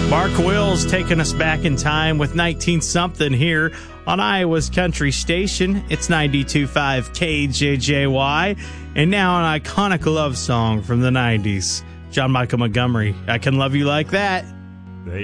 Mark Wills taking us back in time with 19-something here on Iowa's Country Station. It's 92.5 KJJY, and now an iconic love song from the 90s. John Michael Montgomery, I Can Love You Like That.